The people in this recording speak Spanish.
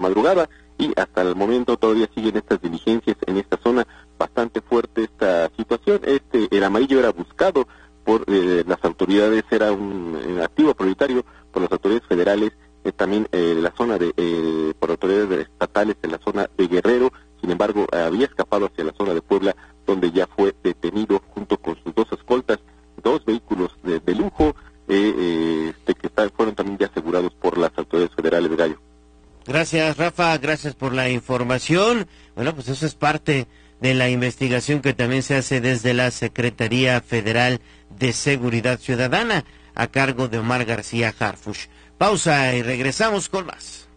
madrugada, y hasta el momento todavía siguen estas diligencias en esta zona. Bastante fuerte esta situación. El amarillo era buscado por las autoridades, era un activo prioritario por las autoridades federales, también la zona por autoridades estatales en la zona de Guerrero. Sin embargo, había escapado hacia la zona de Puebla, donde ya fue detenido junto con sus dos escoltas, dos vehículos de lujo, fueron también ya asegurados por las autoridades federales de Gallo. Gracias, Rafa, gracias por la información. Bueno, pues eso es parte de la investigación que también se hace desde la Secretaría Federal de Seguridad Ciudadana, a cargo de Omar García Harfuch. Pausa y regresamos con más.